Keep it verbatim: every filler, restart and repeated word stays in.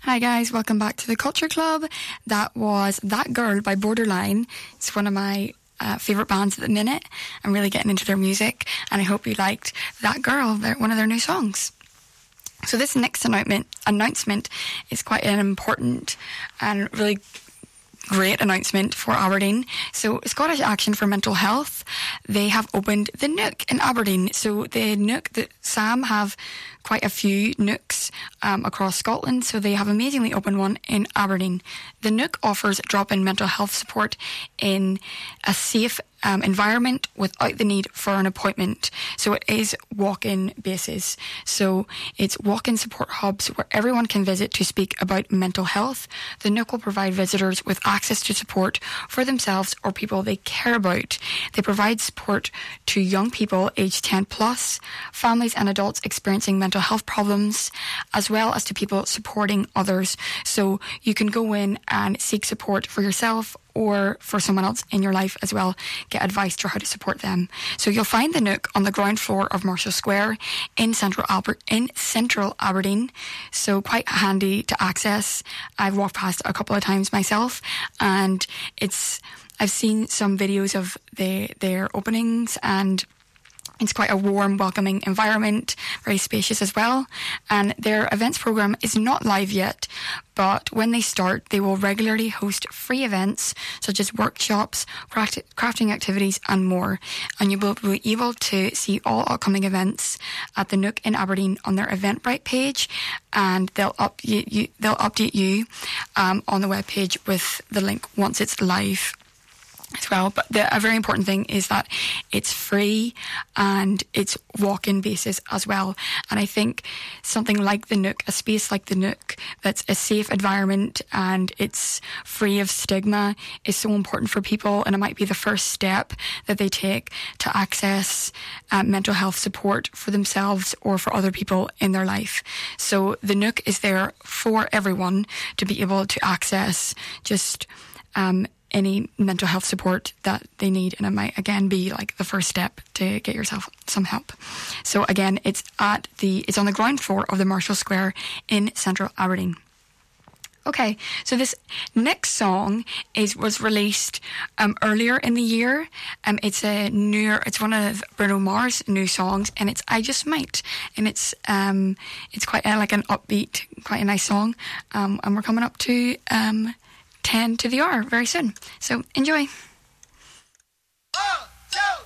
Hi guys, welcome back to the Culture Club. That was That Girl by Borderline. It's one of my uh, favourite bands at the minute. I'm really getting into their music, and I hope you liked That Girl, one of their new songs. So this next announcement, announcement is quite an important and really great announcement for Aberdeen. So Scottish Action for Mental Health, they have opened the Nook in Aberdeen. So the Nook, the Sam have quite a few Nooks um, across Scotland, so they have amazingly opened one in Aberdeen. The Nook offers drop-in mental health support in a safe um, environment without the need for an appointment. So it is walk-in basis. So it's walk-in support hubs where everyone can visit to speak about mental health. The Nook will provide visitors with access to support for themselves or people they care about. They provide support to young people aged ten plus, families and adults experiencing mental health problems, as well as to people supporting others. So you can go in and seek support for yourself or for someone else in your life as well. Get advice for how to support them. So you'll find the Nook on the ground floor of Marshall Square in central Albert in central Aberdeen. So quite handy to access. I've walked past a couple of times myself, and it's I've seen some videos of the their openings, and it's quite a warm, welcoming environment, very spacious as well. And their events programme is not live yet, but when they start, they will regularly host free events such as workshops, craft- crafting activities and more. And you will be able to see all upcoming events at the Nook in Aberdeen on their Eventbrite page, and they'll, update you, they'll update you um, on the webpage with the link once it's live as well. But the, a very important thing is that it's free and it's walk-in basis as well. And I think something like the Nook, a space like the Nook that's a safe environment and it's free of stigma, is so important for people, and it might be the first step that they take to access uh, mental health support for themselves or for other people in their life. So the Nook is there for everyone to be able to access just um any mental health support that they need, and it might again be like the first step to get yourself some help. So again, it's at the it's on the ground floor of the Marshall Square in central Aberdeen. Okay, so this next song is was released um, earlier in the year. Um, it's a new, it's one of Bruno Mars' new songs, and it's "I Just Might," and it's um, it's quite a, like an upbeat, quite a nice song. Um, and we're coming up to um. ten to the hour very soon. So enjoy. One, two.